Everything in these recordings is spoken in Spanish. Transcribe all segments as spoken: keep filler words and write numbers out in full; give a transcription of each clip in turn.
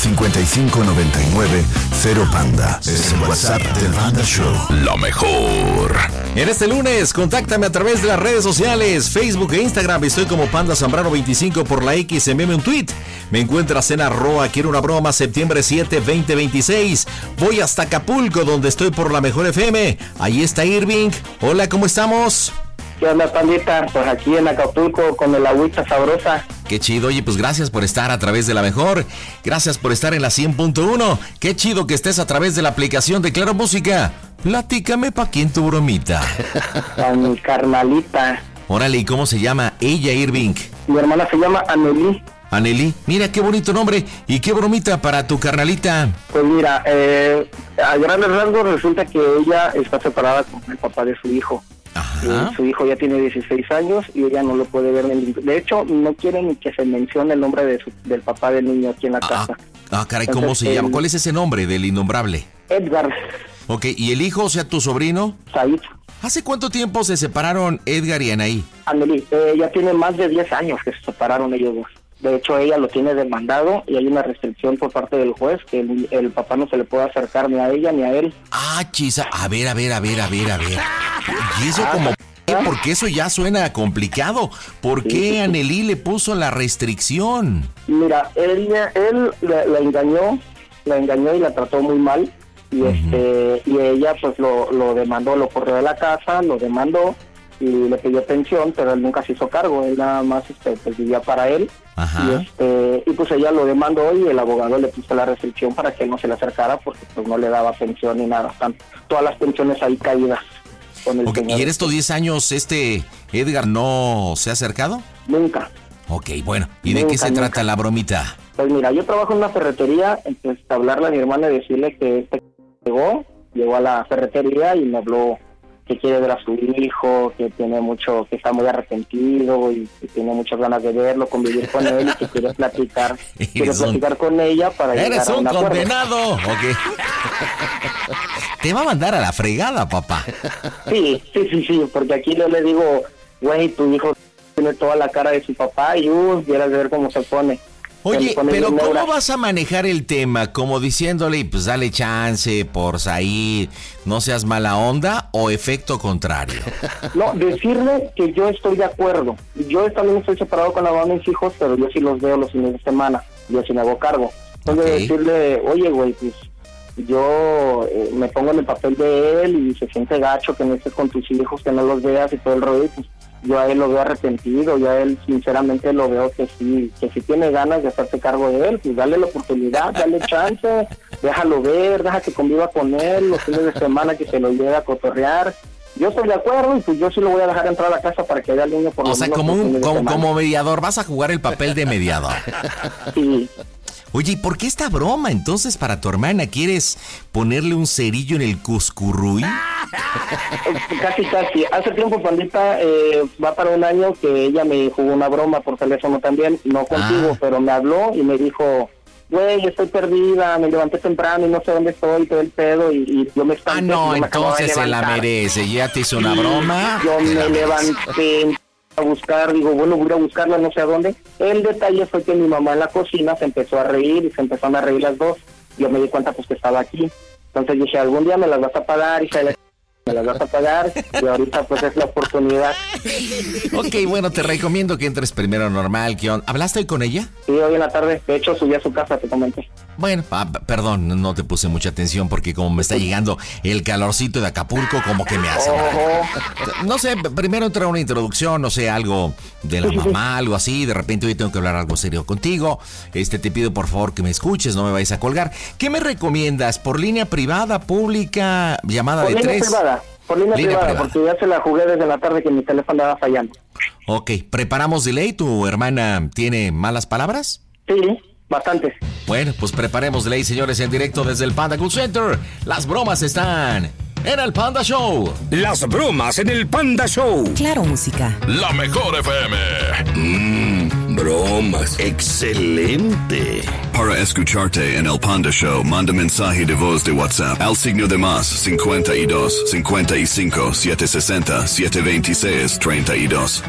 cincuenta y cinco noventa y nueve cero Panda. Es el WhatsApp del Panda Show. Lo mejor. En este lunes, contáctame a través de las redes sociales, Facebook e Instagram. Estoy como Panda Zambrano veinticinco por la X. Envíame un tweet. Me encuentras en arroba quiero una broma, septiembre siete, veinte veintiséis. Voy hasta Acapulco, donde estoy por la mejor F M. Ahí está Irving. Hola, ¿cómo estamos? ¿Qué onda, Pandita? Pues aquí en Acapulco con el agüita sabrosa. Qué chido, oye, pues gracias por estar a través de la mejor. Gracias por estar en la cien punto uno. Qué chido que estés a través de la aplicación de Claro Música. Platícame pa' quién tu bromita. A mi carnalita. Órale, ¿y cómo se llama ella, Irving? Mi hermana se llama Anelí. Anelí, mira qué bonito nombre. ¿Y qué bromita para tu carnalita? Pues mira, eh, a grandes rasgos resulta que ella está separada con el papá de su hijo. Ajá. Eh, su hijo ya tiene dieciséis años y ella no lo puede ver. En el... De hecho, no quiere ni que se mencione el nombre de su, del papá del niño aquí en la casa. Ah, ah caray, ¿cómo Entonces, se llama? El... ¿Cuál es ese nombre del innombrable? Edgar. Ok, ¿y el hijo, o sea, tu sobrino? Said. ¿Hace cuánto tiempo se separaron Edgar y Anaí? Anelí, eh, ya tiene más de diez años que se separaron ellos dos. De hecho, ella lo tiene demandado y hay una restricción por parte del juez que el, el papá no se le puede acercar ni a ella ni a él. Ah, chisa, a ver, a ver, a ver, a ver, a ver. Y eso como... Porque eso ya suena complicado. ¿Por qué sí, Anelí le puso la restricción? Mira, él, él la, la engañó, la engañó y la trató muy mal. Y uh-huh. este y ella pues lo, lo demandó, lo corrió de la casa, lo demandó y le pidió pensión, pero él nunca se hizo cargo, él nada más este, pues, vivía para él. Ajá. Y este y pues ella lo demandó y el abogado le puso la restricción para que él no se le acercara porque pues no le daba pensión ni nada, están todas las pensiones ahí caídas con el okay. señor. ¿Y en estos diez años este Edgar no se ha acercado? Nunca. Ok, bueno, ¿y nunca, de qué se nunca. trata la bromita? Pues mira, yo trabajo en una ferretería, entonces hablarle a mi hermana y decirle que este llegó, llegó a la ferretería y me habló que quiere ver a su hijo, que tiene mucho, que está muy arrepentido y que tiene muchas ganas de verlo, convivir con él y que quiere platicar, quiere platicar un... con ella para llegar ¡Eres a un un acuerdo. condenado! Okay. Te va a mandar a la fregada, papá. Sí, sí, sí, sí, porque aquí yo le digo, güey, tu hijo tiene toda la cara de su papá y uh, quieras ver cómo se pone. Oye, pero ¿cómo vas a manejar el tema? ¿Como diciéndole, pues dale chance por Said, no seas mala onda, o efecto contrario? No, decirle que yo estoy de acuerdo. Yo también estoy separado con la mamá de mis hijos, pero yo sí los veo los fines de semana, yo sí me hago cargo. Entonces okay. decirle, oye, güey, pues yo eh, me pongo en el papel de él y se siente gacho que no estés con tus hijos, que no los veas y todo el rollo, pues yo a él lo veo arrepentido, yo a él sinceramente lo veo que sí, que si tiene ganas de hacerse cargo de él, pues dale la oportunidad, dale chance, déjalo ver, deja que conviva con él los fines de semana, que se lo lleve a cotorrear. Yo estoy de acuerdo y pues yo sí lo voy a dejar entrar a la casa para que vea al niño por lo menos. O sea, como un como, como mediador, vas a jugar el papel de mediador. Sí. Oye, ¿y por qué esta broma entonces para tu hermana? ¿Quieres ponerle un cerillo en el cuscurruy? Casi, casi. Hace tiempo, Pandita, eh, va para un año que ella me jugó una broma por teléfono también, no contigo, ah. pero me habló y me dijo, güey, estoy perdida, me levanté temprano y no sé dónde estoy, todo el pedo, y, y yo me espanté. Ah, no, entonces se la merece, ya te hizo una broma. Yo me levanté a buscar, digo, bueno, voy a buscarla no sé a dónde. El detalle fue que mi mamá en la cocina se empezó a reír y se empezaron a reír las dos. Yo me di cuenta pues que estaba aquí. Entonces dije, algún día me las vas a pagar, hija de la... me las vas a pagar y ahorita pues es la oportunidad. Ok, bueno, te recomiendo que entres primero normal. ¿Qué onda? ¿Hablaste hoy con ella? Sí, hoy en la tarde. De hecho, subí a su casa, te comenté. Bueno, ah, perdón, no te puse mucha atención porque como me está llegando el calorcito de Acapulco, como que me hace. Oh. No sé, primero entra una introducción, no sé, algo de la mamá, algo así. De repente hoy tengo que hablar algo serio contigo. Este, te pido por favor que me escuches, no me vayas a colgar. ¿Qué me recomiendas? ¿Por línea privada, pública, llamada por de línea tres? Privada. Por línea, línea privada, privada, porque ya se la jugué desde la tarde que mi teléfono estaba fallando. Ok, ¿preparamos delay? ¿Tu hermana tiene malas palabras? Sí, bastantes. Bueno, pues preparemos delay, señores, en directo desde el Panda Cool Center. Las bromas están en el Panda Show. Las bromas en el Panda Show. Claro, música. La mejor F M. Mmm, bromas. Excelente. Para escucharte en el Panda Show, manda mensaje de voz de WhatsApp al signo de más cincuenta y dos, cincuenta y cinco, setecientos sesenta, setecientos veintiséis, treinta y dos.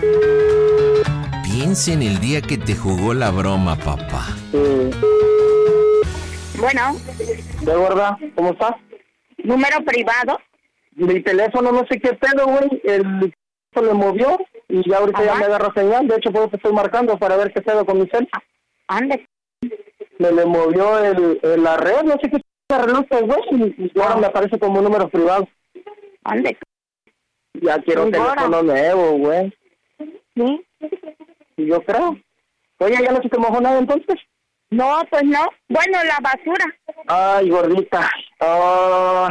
Piensa en el día que te jugó la broma, papá. Sí. Bueno. ¿De verdad? ¿Cómo estás? ¿Número privado? Mi teléfono no sé qué pedo, güey. El se le movió y ya ahorita Ajá. ya me agarra señal. De hecho, por eso te estoy marcando para ver qué pedo con mi cel. Ande. Me le movió el, el la red, no sé qué arregló este güey, y, y ahora me aparece como número privado. Ande. Ya quiero un teléfono nuevo, güey. ¿Sí? Yo creo. Oye, ¿ya no se te mojó nada entonces? No, pues no. Bueno, la basura. Ay, gordita. Ah...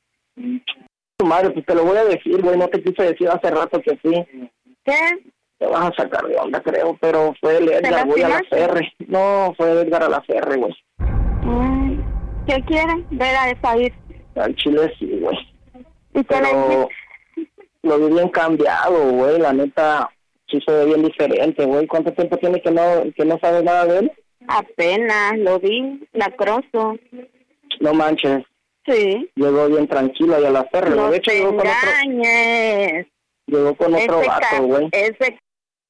Madre, pues te lo voy a decir, güey, no te quise decir hace rato que sí. ¿Qué? Te vas a sacar de onda, creo, pero fue el Edgar, güey, a la Ferre. No, fue Edgar a la Ferre, güey. Mm, ¿Qué quieren? Ver a salir. Al chile sí, güey. ¿Y qué le Pero lo vi bien cambiado, güey, la neta, sí se ve bien diferente, güey. ¿Cuánto tiempo tiene que no que no sabes nada de él? Apenas, lo vi, lacroso. No manches. Sí. Llegó bien tranquilo y a la Ferre. No de hecho, te llegó con engañes. otro... Llegó con otro ese vato, güey. Ese...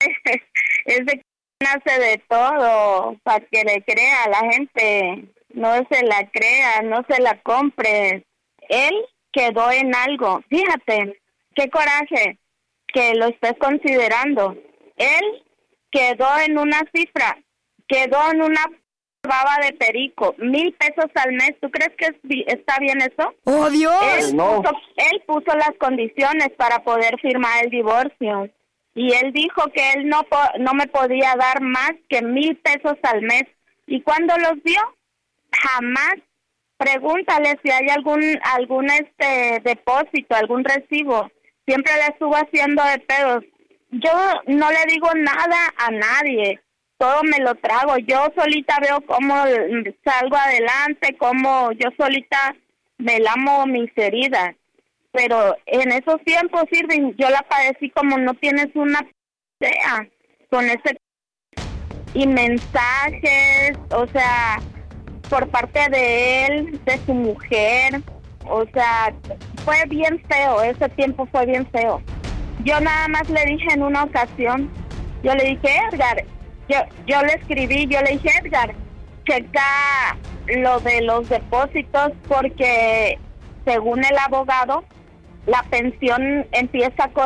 ese hace de todo para que le crea a la gente. No se la crea, no se la compre. Él quedó en algo. Fíjate, qué coraje que lo estés considerando. Él quedó en una cifra, quedó en una baba de perico, mil pesos al mes. ¿Tú crees que es, está bien eso? ¡Oh, Dios! Él, no. puso, él puso las condiciones para poder firmar el divorcio. Y él dijo que él no po- no me podía dar más que mil pesos al mes. ¿Y cuándo los dio? Jamás. Pregúntale si hay algún algún este depósito, algún recibo. Siempre le estuvo haciendo de pedos. Yo no le digo nada a nadie. Todo me lo trago. Yo solita veo cómo salgo adelante, cómo yo solita me lamo mis heridas. Pero en esos tiempos, Irving, yo la padecí como no tienes una idea, con ese y mensajes, o sea, por parte de él, de su mujer, o sea, fue bien feo, ese tiempo fue bien feo. Yo nada más le dije en una ocasión, yo le dije, Edgar, yo, yo le escribí, yo le dije, Edgar, checa lo de los depósitos porque según el abogado, la pensión empieza con